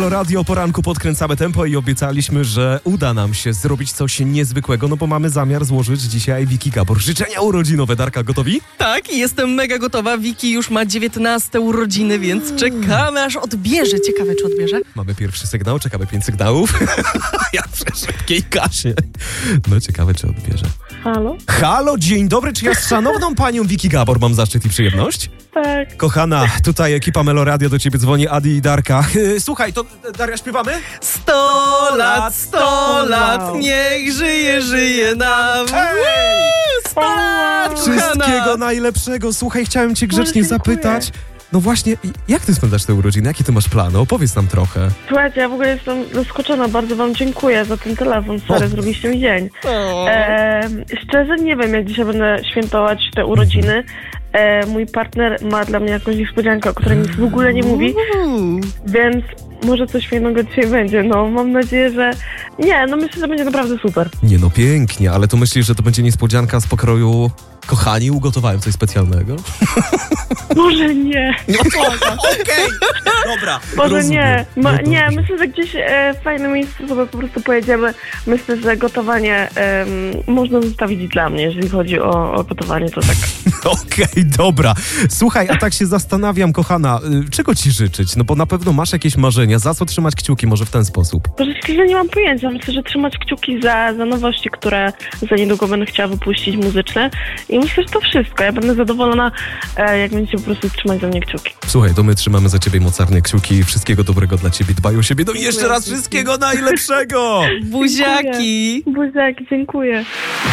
Radio poranku podkręcamy tempo i obiecaliśmy, że uda nam się zrobić coś niezwykłego, no bo mamy zamiar złożyć dzisiaj Wiki Gabor życzenia urodzinowe. Darka, gotowi? Tak, jestem mega gotowa. Wiki już ma 19 urodziny, więc czekamy, aż odbierze. Ciekawe, czy odbierze? Mamy pierwszy sygnał, czekamy 5 sygnałów. Ja przy szybkiej kasie. No ciekawe, czy odbierze. Halo? Halo, dzień dobry, czy ja z szanowną panią Wiki Gabor mam zaszczyt i przyjemność? Tak. Kochana, tutaj ekipa Meloradio, do ciebie dzwoni Adi i Darka. Słuchaj, to Daria, śpiewamy? 100 lat, 100 lat, Wow. niech żyje nam. Hej! 100 lat, Wszystkiego kochana. najlepszego. Słuchaj, chciałem cię grzecznie dziękuję. zapytać. No właśnie, jak ty spędzasz te urodziny? Jakie ty masz plany? Opowiedz nam trochę. Słuchajcie, ja w ogóle jestem zaskoczona. Bardzo wam dziękuję za ten telefon. Sorry, zrobiliście mi dzień. O. Szczerze nie wiem, jak dzisiaj będę świętować te urodziny. Mój partner ma dla mnie jakąś niespodziankę, o której mi w ogóle nie mówi, więc może coś fajnego dzisiaj będzie. No, mam nadzieję, że... Nie, no myślę, że będzie naprawdę super. Nie no, pięknie, ale to myślisz, że to będzie niespodzianka z pokroju kochani, ugotowałem coś specjalnego? Może nie. No to okej, dobra. Może rozumiem. nie. No Nie, dobrze. myślę, że gdzieś w fajne miejsce sobie po prostu pojedziemy. Myślę, że gotowanie można zostawić dla mnie, jeżeli chodzi o gotowanie, to tak. Okej, dobra. Słuchaj, a tak się zastanawiam, kochana, czego ci życzyć? No bo na pewno masz jakieś marzenia, za co trzymać kciuki, może w ten sposób. Może szczerze nie mam pojęcia. Myślę, że trzymać kciuki za nowości, które za niedługo będę chciała wypuścić muzyczne. I myślę, że to wszystko. Ja będę zadowolona, jak będziecie po prostu trzymać za mnie kciuki. Słuchaj, to my trzymamy za ciebie mocarnie kciuki, wszystkiego dobrego dla ciebie, dbaj o siebie, no i jeszcze raz Dziękuję. wszystkiego najlepszego! Buziaki. Buziaki, dziękuję.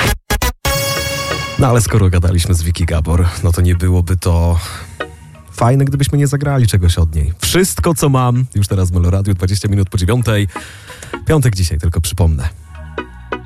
No ale skoro gadaliśmy z Wiki Gabor, no to nie byłoby to fajne, gdybyśmy nie zagrali czegoś od niej. Wszystko, co mam, już teraz w Meloradiu, 20 minut po 9. Piątek dzisiaj, tylko przypomnę.